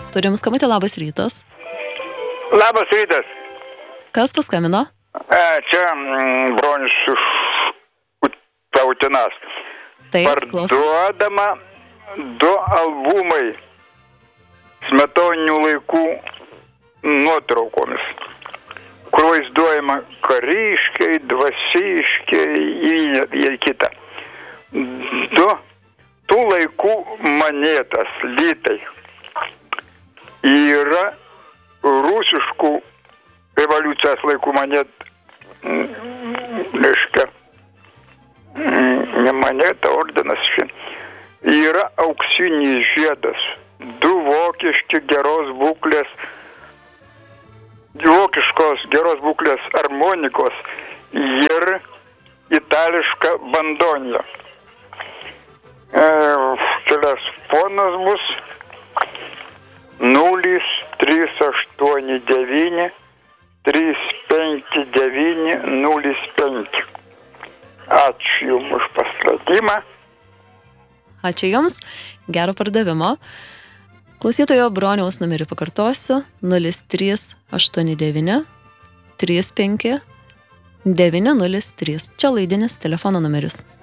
Turim skambutį, labas rytas. Labas rytas. Kas paskambino? Čia Bronius iš Tautinas. Taip, Parduodama 2 albumai smetoninių laikų nuotraukomis, kur vaizduojama kariškiai, dvasiškiai ir kita. 2 tų laikų monetas, litai, yra rusiškų revoliucijos laikų monet, reiškia, ne moneta, ordinas, yra auksinis žiedas, 2 vokiški vokiškos geros būklės armonikos ir itališka bandonija. Telefonas bus 0389 359 05. Ačiū Jums už paslaidimą. Ačiū Jums, gero pardavimo. Klausytojo Broniaus numerį pakartosiu 0389 35 903. Čia laidinis telefono numeris.